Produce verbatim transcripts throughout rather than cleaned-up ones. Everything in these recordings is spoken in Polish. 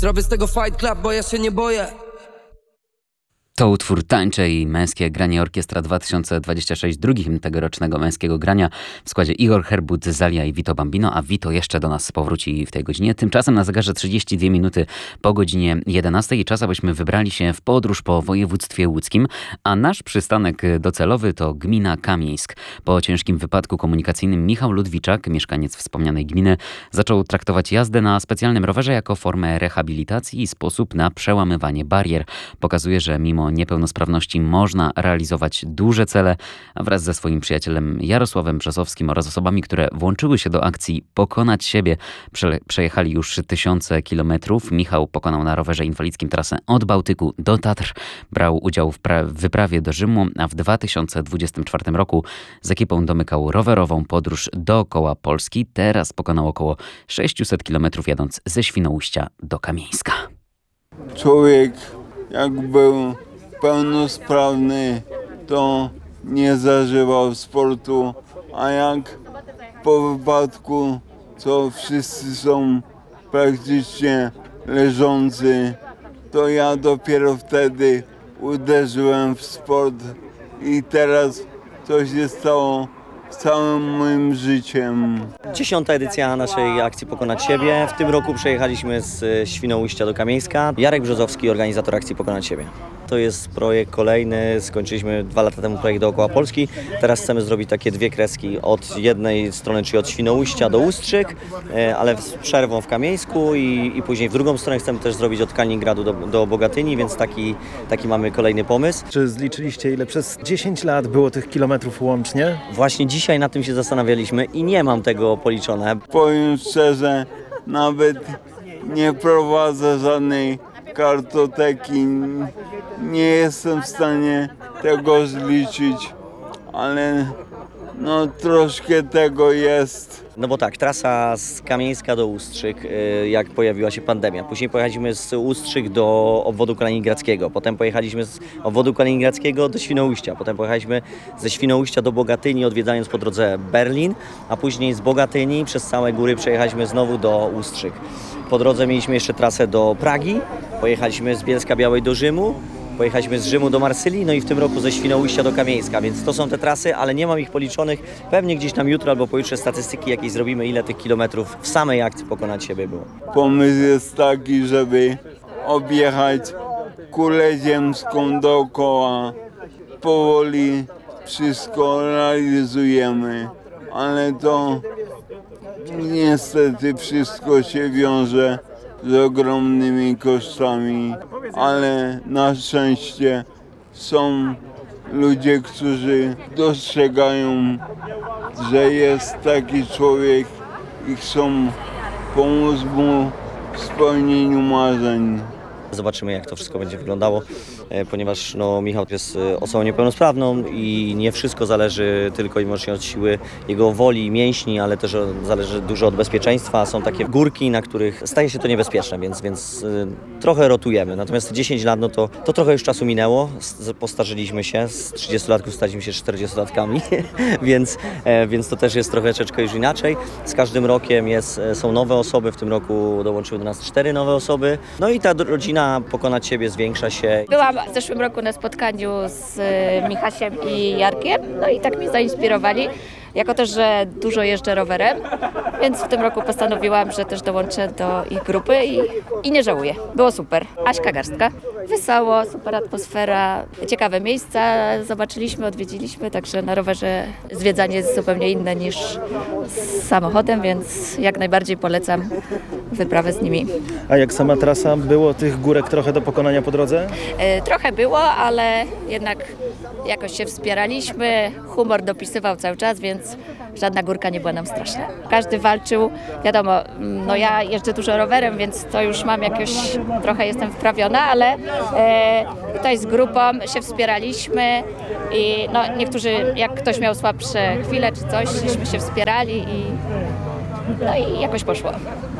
Zrobię z tego fight club, bo ja się nie boję. To utwór Tańcze i Męskie Granie Orkiestra dwa tysiące dwudziestego szóstego, drugim tegorocznego Męskiego Grania w składzie Igor Herbut, Zalia i Vito Bambino, a Vito jeszcze do nas powróci w tej godzinie. Tymczasem na zegarze trzydzieści dwie minuty po godzinie jedenastej i czas, abyśmy wybrali się w podróż po województwie łódzkim, a nasz przystanek docelowy to gmina Kamieńsk. Po ciężkim wypadku komunikacyjnym Michał Ludwiczak, mieszkaniec wspomnianej gminy, zaczął traktować jazdę na specjalnym rowerze jako formę rehabilitacji i sposób na przełamywanie barier. Pokazuje, że mimo niepełnosprawności można realizować duże cele, a wraz ze swoim przyjacielem Jarosławem Brzozowskim oraz osobami, które włączyły się do akcji Pokonać siebie, prze- przejechali już tysiące kilometrów. Michał pokonał na rowerze inwalidzkim trasę od Bałtyku do Tatr, brał udział w pra- wyprawie do Rzymu, a w dwa tysiące dwudziestym czwartym roku z ekipą domykał rowerową podróż dookoła Polski. Teraz pokonał około sześćset kilometrów jadąc ze Świnoujścia do Kamieńska. Człowiek jak był pełnosprawny, to nie zażywał sportu, a jak po wypadku, co wszyscy są praktycznie leżący, to ja dopiero wtedy uderzyłem w sport i teraz to się stało całym moim życiem. Dziesiąta edycja naszej akcji Pokonać siebie. W tym roku przejechaliśmy z Świnoujścia do Kamieńska. Jarek Brzozowski, organizator akcji Pokonać siebie. To jest projekt kolejny, skończyliśmy dwa lata temu projekt dookoła Polski. Teraz chcemy zrobić takie dwie kreski od jednej strony, czyli od Świnoujścia do Ustrzyk, ale z przerwą w Kamieńsku i, i później w drugą stronę chcemy też zrobić od Kaliningradu do, do Bogatyni, więc taki, taki mamy kolejny pomysł. Czy zliczyliście, ile przez dziesięć lat było tych kilometrów łącznie? Właśnie dzisiaj na tym się zastanawialiśmy i nie mam tego policzone. Powiem szczerze, nawet nie prowadzę żadnej kartoteki, nie jestem w stanie tego zliczyć, ale no troszkę tego jest. No bo tak, trasa z Kamieńska do Ustrzyk, jak pojawiła się pandemia. Później pojechaliśmy z Ustrzyk do obwodu kaliningradzkiego, potem pojechaliśmy z obwodu kaliningradzkiego do Świnoujścia, potem pojechaliśmy ze Świnoujścia do Bogatyni, odwiedzając po drodze Berlin, a później z Bogatyni przez całe góry przejechaliśmy znowu do Ustrzyk. Po drodze mieliśmy jeszcze trasę do Pragi, pojechaliśmy z Bielska-Białej do Rzymu, pojechaliśmy z Rzymu do Marsylii, no i w tym roku ze Świnoujścia do Kamieńska, więc to są te trasy, ale nie mam ich policzonych. Pewnie gdzieś tam jutro albo pojutrze statystyki jakieś zrobimy, ile tych kilometrów w samej akcji Pokonać siebie było. Pomysł jest taki, żeby objechać kulę ziemską dookoła. Powoli wszystko realizujemy, ale to niestety wszystko się wiąże z ogromnymi kosztami, ale na szczęście są ludzie, którzy dostrzegają, że jest taki człowiek i chcą pomóc mu w spełnieniu marzeń. Zobaczymy, jak to wszystko będzie wyglądało, ponieważ no, Michał jest osobą niepełnosprawną i nie wszystko zależy tylko i wyłącznie od siły jego woli i mięśni, ale też zależy dużo od bezpieczeństwa. Są takie górki, na których staje się to niebezpieczne, więc, więc y, trochę rotujemy. Natomiast dziesięć lat, no to, to trochę już czasu minęło, postarzyliśmy się, z trzydziestolatków staliśmy się czterdziestolatkami, więc, e, więc to też jest troszeczkę już inaczej. Z każdym rokiem jest, są nowe osoby, w tym roku dołączyły do nas cztery nowe osoby. No i ta rodzina Pokonać siebie zwiększa się. Byłam w zeszłym roku na spotkaniu z Michasiem i Jarkiem, no i tak mnie zainspirowali. Jako też, że dużo jeżdżę rowerem, więc w tym roku postanowiłam, że też dołączę do ich grupy i, i nie żałuję. Było super. Aśka Garstka. Wesoło, super atmosfera, ciekawe miejsca zobaczyliśmy, odwiedziliśmy, także na rowerze zwiedzanie jest zupełnie inne niż z samochodem, więc jak najbardziej polecam wyprawę z nimi. A jak sama trasa, było tych górek trochę do pokonania po drodze? E, trochę było, ale jednak jakoś się wspieraliśmy, humor dopisywał cały czas, więc żadna górka nie była nam straszna. Każdy walczył, wiadomo, no ja jeżdżę dużo rowerem, więc to już mam jakoś, trochę jestem wprawiona, ale e, tutaj z grupą się wspieraliśmy i no niektórzy, jak ktoś miał słabsze chwile czy coś, żeśmy się wspierali i no i jakoś poszło.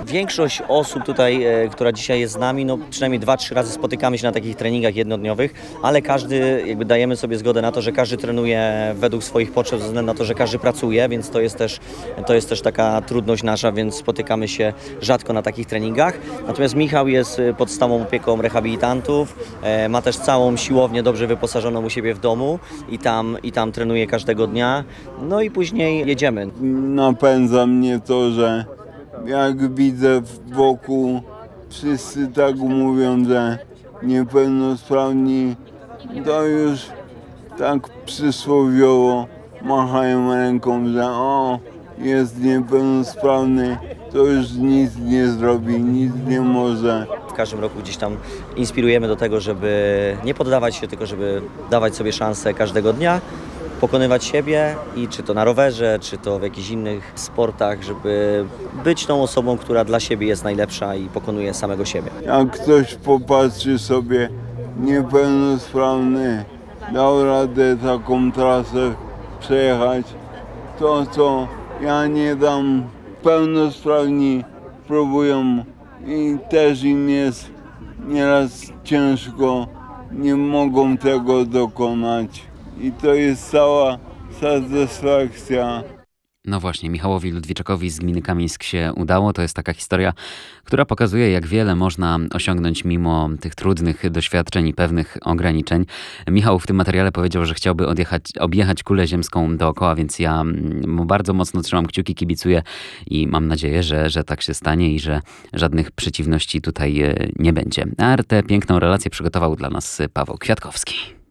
Większość osób tutaj, e, która dzisiaj jest z nami, no przynajmniej dwa, trzy razy spotykamy się na takich treningach jednodniowych, ale każdy, jakby dajemy sobie zgodę na to, że każdy trenuje według swoich potrzeb, ze względu na to, że każdy pracuje, więc to jest też, to jest też taka trudność nasza, więc spotykamy się rzadko na takich treningach. Natomiast Michał jest pod stałą opieką rehabilitantów, e, ma też całą siłownię dobrze wyposażoną u siebie w domu i tam, i tam trenuje każdego dnia, no i później jedziemy. Napędza mnie to, że jak widzę wokół wszyscy tak mówią, że niepełnosprawni, to już tak przysłowiowo machają ręką, że o, jest niepełnosprawny, to już nic nie zrobi, nic nie może. W każdym roku gdzieś tam inspirujemy do tego, żeby nie poddawać się, tylko żeby dawać sobie szansę każdego dnia, pokonywać siebie i czy to na rowerze, czy to w jakichś innych sportach, żeby być tą osobą, która dla siebie jest najlepsza i pokonuje samego siebie. Jak ktoś popatrzy sobie, niepełnosprawny dał radę taką trasę przejechać, to co ja nie dam, pełnosprawni próbują i też im jest nieraz ciężko, nie mogą tego dokonać. I to jest cała satysfakcja. No właśnie, Michałowi Ludwiczakowi z gminy Kamieńsk się udało. To jest taka historia, która pokazuje, jak wiele można osiągnąć mimo tych trudnych doświadczeń i pewnych ograniczeń. Michał w tym materiale powiedział, że chciałby odjechać, objechać kulę ziemską dookoła, więc ja mu bardzo mocno trzymam kciuki, kibicuję i mam nadzieję, że, że tak się stanie i że żadnych przeciwności tutaj nie będzie. A tę piękną relację przygotował dla nas Paweł Kwiatkowski.